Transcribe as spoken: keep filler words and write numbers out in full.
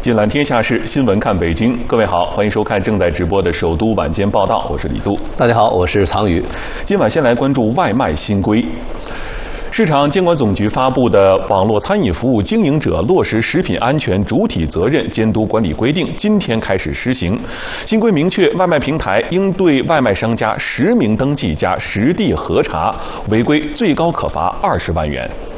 尽览天下事，新闻看北京。各位好，欢迎收看正在直播的首都晚间报道，我是李杜。 大家好，我是常宇。 今晚先来关注外卖新规。市场监管总局发布的《网络餐饮服务经营者落实食品安全主体责任监督管理规定》今天开始施行。新规明确，外卖平台应对外卖商家实名登记加实地核查，违规最高可罚二十万元。